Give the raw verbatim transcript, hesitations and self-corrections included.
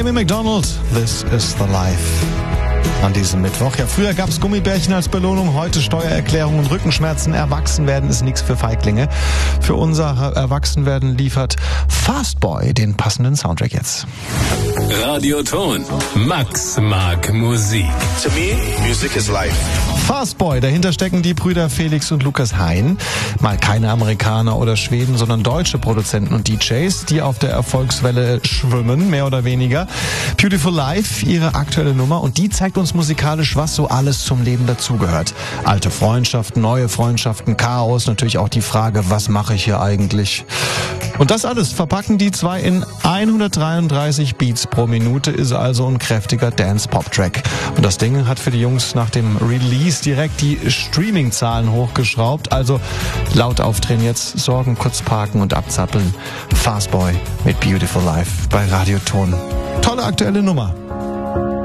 Amy Macdonald, This is the Life. An diesem Mittwoch. Ja, früher gab's Gummibärchen als Belohnung, heute Steuererklärung und Rückenschmerzen. Erwachsenwerden ist nichts für Feiglinge. Für unser Erwachsenwerden liefert Fastboy den passenden Soundtrack jetzt. Radioton. Max mag Musik. To me, music is life. Fastboy, dahinter stecken die Brüder Felix und Lukas Hein. Mal keine Amerikaner oder Schweden, sondern deutsche Produzenten und D Js, die auf der Erfolgswelle schwimmen, mehr oder weniger. Beautiful Life, ihre aktuelle Nummer, und die zeigt uns musikalisch, was so alles zum Leben dazugehört. Alte Freundschaften, neue Freundschaften, Chaos, natürlich auch die Frage, was mache ich hier eigentlich? Und das alles verpacken die zwei in hundertdreiunddreißig Beats pro Minute, ist also ein kräftiger Dance-Pop-Track. Und das Ding hat für die Jungs nach dem Release direkt die Streaming-Zahlen hochgeschraubt. Also laut aufdrehen jetzt, sorgen, kurz parken und abzappeln. Fastboy mit Beautiful Life bei Radioton. Tolle aktuelle Nummer.